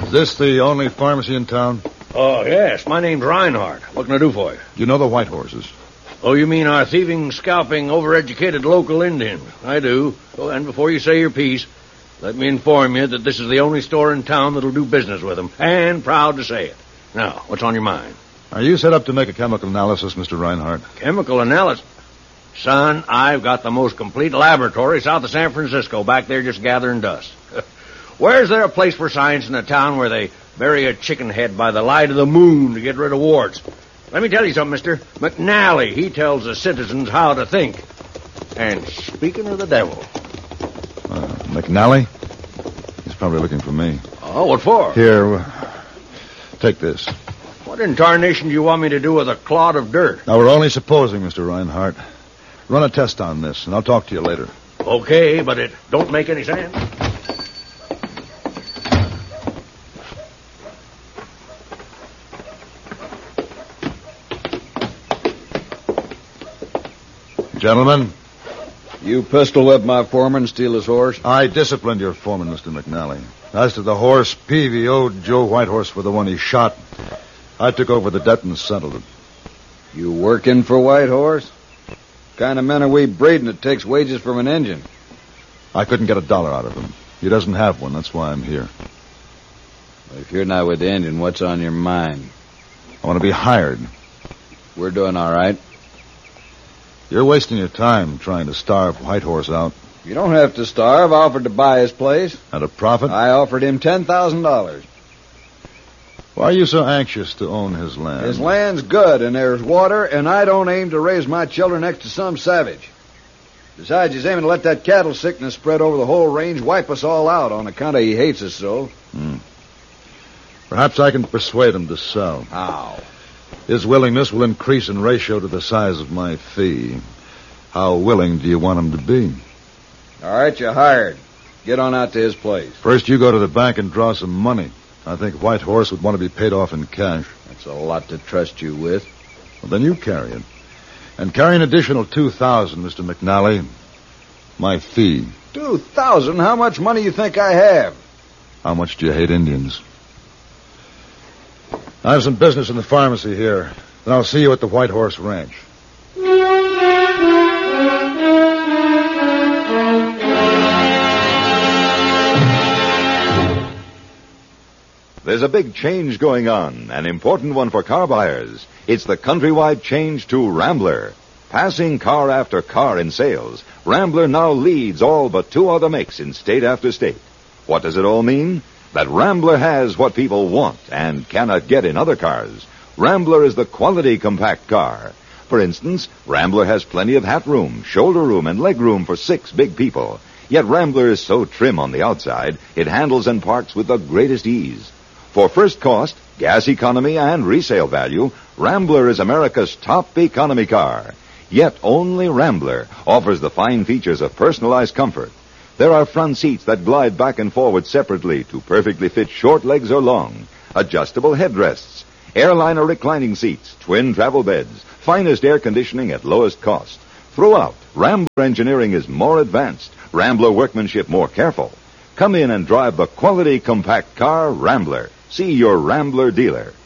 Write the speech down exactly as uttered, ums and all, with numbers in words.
Is this the only pharmacy in town? Oh, yes. My name's Reinhardt. What can I do for you? You know the White Horses? Oh, you mean our thieving, scalping, overeducated local Indians? I do. Oh, and before you say your piece, let me inform you that this is the only store in town that'll do business with them, and proud to say it. Now, what's on your mind? Are you set up to make a chemical analysis, Mister Reinhardt? Chemical analysis? Son, I've got the most complete laboratory south of San Francisco, back there just gathering dust. Where's there a place for science in a town where they bury a chicken head by the light of the moon to get rid of warts? Let me tell you something, mister. McNally, he tells the citizens how to think. And speaking of the devil... Uh, McNally? He's probably looking for me. Oh, what for? Here, uh, take this. What in tarnation do you want me to do with a clod of dirt? Now, we're only supposing, Mister Reinhardt. Run a test on this, and I'll talk to you later. Okay, but it don't make any sense. Gentlemen. You pistol-whip my foreman, steal his horse? I disciplined your foreman, Mister McNally. As to the horse, P V O'd Joe Whitehorse for the one he shot. I took over the debt and settled it. You working for Whitehorse? What kind of men are we breeding that takes wages from an Indian? I couldn't get a dollar out of him. He doesn't have one. That's why I'm here. If you're not with the Indian, what's on your mind? I want to be hired. We're doing all right. You're wasting your time trying to starve Whitehorse out. You don't have to starve. I offered to buy his place. At a profit? I offered him ten thousand dollars. Why are you so anxious to own his land? His land's good, and there's water, and I don't aim to raise my children next to some savage. Besides, he's aiming to let that cattle sickness spread over the whole range, wipe us all out on account of he hates us so. Hmm. Perhaps I can persuade him to sell. How? His willingness will increase in ratio to the size of my fee. How willing do you want him to be? All right, you're hired. Get on out to his place. First, you go to the bank and draw some money. I think Whitehorse would want to be paid off in cash. That's a lot to trust you with. Well, then you carry it. And carry an additional two thousand, Mister McNally. My fee. Two thousand? How much money you think I have? How much do you hate Indians? I have some business in the pharmacy here. Then I'll see you at the Whitehorse Ranch. There's a big change going on, an important one for car buyers. It's the countrywide change to Rambler. Passing car after car in sales, Rambler now leads all but two other makes in state after state. What does it all mean? That Rambler has what people want and cannot get in other cars. Rambler is the quality compact car. For instance, Rambler has plenty of hat room, shoulder room, and leg room for six big people. Yet Rambler is so trim on the outside, it handles and parks with the greatest ease. For first cost, gas economy, and resale value, Rambler is America's top economy car. Yet only Rambler offers the fine features of personalized comfort. There are front seats that glide back and forward separately to perfectly fit short legs or long, adjustable headrests, airliner reclining seats, twin travel beds, finest air conditioning at lowest cost. Throughout, Rambler engineering is more advanced, Rambler workmanship more careful. Come in and drive the quality compact car Rambler. See your Rambler dealer.